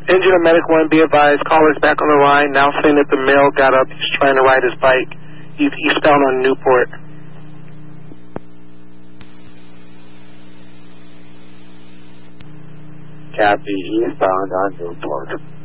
Engine of Medic 1, be advised, caller's back on the line, now saying that the male got up, he's trying to ride his bike. He's found on Newport. Copy, eastbound on Newport.